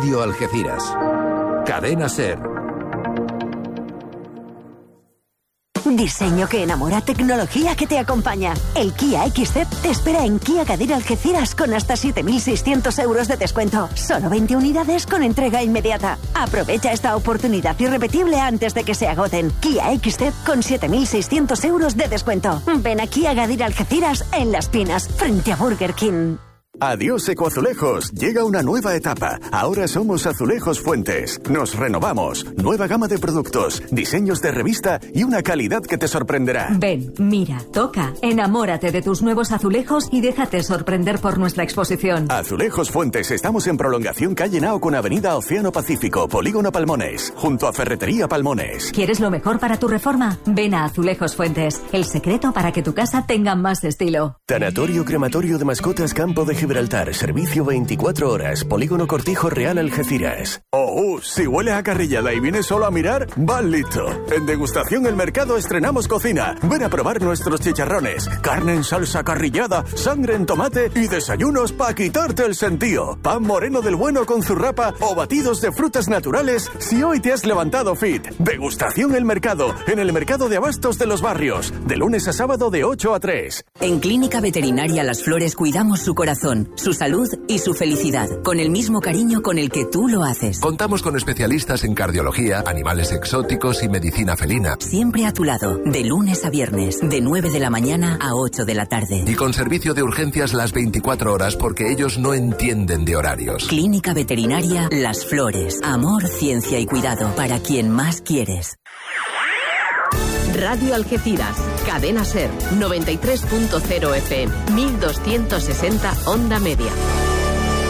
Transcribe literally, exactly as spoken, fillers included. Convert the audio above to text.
Radio Algeciras. Cadena SER. Diseño que enamora, tecnología que te acompaña. El Kia X C te espera en Kia Gadira Algeciras con hasta siete mil seiscientos euros de descuento. Solo veinte unidades con entrega inmediata. Aprovecha esta oportunidad irrepetible antes de que se agoten. Kia X C con siete mil seiscientos euros de descuento. Ven a Kia Gadira Algeciras en Las Pinas, frente a Burger King. Adiós Ecoazulejos, llega una nueva etapa. Ahora somos Azulejos Fuentes. Nos renovamos. Nueva gama de productos, diseños de revista y una calidad que te sorprenderá. Ven, mira, toca, enamórate de tus nuevos azulejos y déjate sorprender por nuestra exposición. Azulejos Fuentes, estamos en prolongación calle Nao con avenida Océano Pacífico, Polígono Palmones, junto a Ferretería Palmones. ¿Quieres lo mejor para tu reforma? Ven a Azulejos Fuentes, el secreto para que tu casa tenga más estilo. Tanatorio Crematorio de Mascotas Campo de Gibraltar, servicio veinticuatro horas, Polígono Cortijo Real Algeciras. Oh, uh, si huele a carrillada y vienes solo a mirar, vas listo. En Degustación El Mercado estrenamos cocina. Ven a probar nuestros chicharrones, carne en salsa carrillada, sangre en tomate y desayunos para quitarte el sentido. Pan moreno del bueno con zurrapa o batidos de frutas naturales si hoy te has levantado fit. Degustación El Mercado, en el Mercado de Abastos de los Barrios, de lunes a sábado de ocho a tres. En Clínica Veterinaria Las Flores cuidamos su corazón, su salud y su felicidad, con el mismo cariño con el que tú lo haces. Contamos con especialistas en cardiología, animales exóticos y medicina felina. Siempre a tu lado, de lunes a viernes, de nueve de la mañana a ocho de la tarde. Y con servicio de urgencias las veinticuatro horas porque ellos no entienden de horarios. Clínica Veterinaria Las Flores. Amor, ciencia y cuidado para quien más quieres. Radio Algeciras, Cadena SER, noventa y tres punto cero F M, mil doscientos sesenta onda media.